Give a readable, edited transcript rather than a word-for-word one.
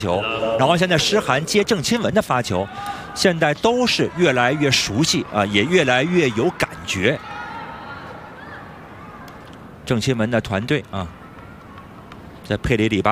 球，然后现在诗涵接郑钦文的发球，现在都是越来越熟悉啊，也越来越有感觉。郑钦文的团队啊，在佩里里巴。